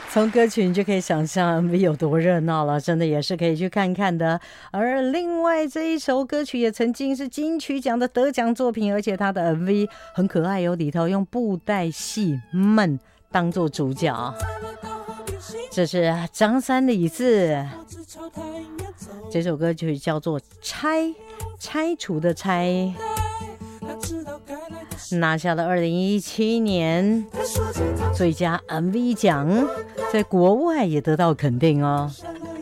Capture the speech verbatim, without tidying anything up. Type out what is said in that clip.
从歌曲你就可以想象 M V 有多热闹了，真的也是可以去看看的。而另外这一首歌曲也曾经是金曲奖的得奖作品，而且它的 M V 很可爱哦，里头用布袋戏们当做主角。这是张三李四，这首歌曲叫做《拆》，拆除的拆，拿下了二零一七年最佳 M V 奖，在国外也得到肯定哦。